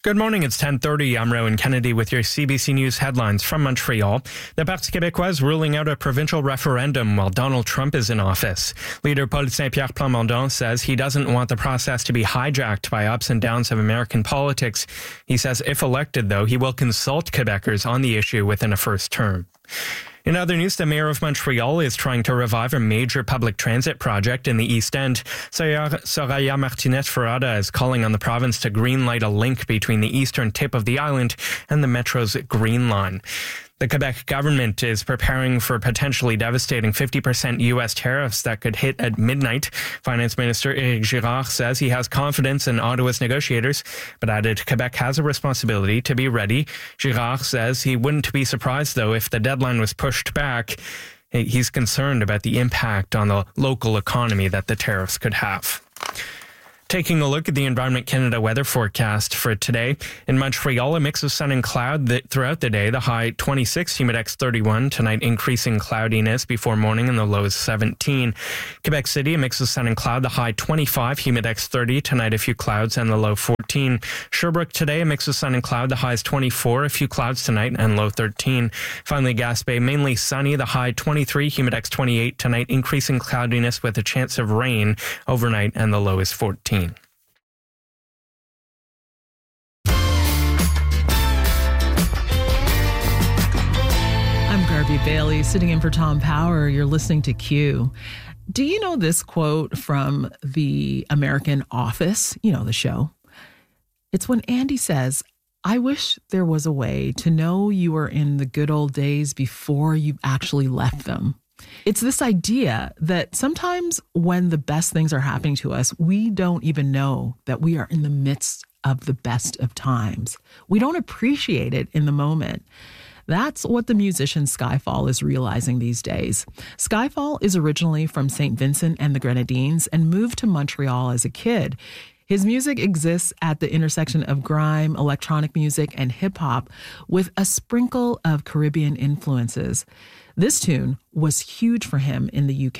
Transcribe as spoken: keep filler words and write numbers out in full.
Good morning, it's ten thirty. I'm Rowan Kennedy with your C B C News headlines from Montreal. The Parti québécois is ruling out a provincial referendum while Donald Trump is in office. Leader Paul Saint-Pierre Plamondon says he doesn't want the process to be hijacked by ups and downs of American politics. He says if elected, though, he will consult Quebecers on the issue within a first term. In other news, the mayor of Montreal is trying to revive a major public transit project in the East End. Soraya Martinez-Ferrada is calling on the province to greenlight a link between the eastern tip of the island and the Metro's Green Line. The Quebec government is preparing for potentially devastating fifty percent U S tariffs that could hit at midnight. Finance Minister Éric Girard says he has confidence in Ottawa's negotiators, but added Quebec has a responsibility to be ready. Girard says he wouldn't be surprised, though, if the deadline was pushed back. He's concerned about the impact on the local economy that the tariffs could have. Taking a look at the Environment Canada weather forecast for today. In Montreal, a mix of sun and cloud throughout the day. The high twenty-six, humidex thirty-one. Tonight, increasing cloudiness before morning and the low is seventeen. Quebec City, a mix of sun and cloud. The high twenty-five, humidex thirty. Tonight, a few clouds and the low fourteen. Sherbrooke today, a mix of sun and cloud. The high is twenty-four, a few clouds tonight and low thirteen. Finally, Gaspé, mainly sunny. The high twenty-three, humidex twenty-eight. Tonight, increasing cloudiness with a chance of rain overnight and the low is fourteen. Garvey Bailey sitting in for Tom Power. You're listening to Q. Do you know this quote from the American Office? You know, the show. It's when Andy says, "I wish there was a way to know you were in the good old days before you actually left them." It's this idea that sometimes when the best things are happening to us, we don't even know that we are in the midst of the best of times. We don't appreciate it in the moment. That's what the musician Skyfall is realizing these days. Skyfall is originally from Saint Vincent and the Grenadines and moved to Montreal as a kid. His music exists at the intersection of grime, electronic music, and hip-hop with a sprinkle of Caribbean influences. This tune was huge for him in the U K.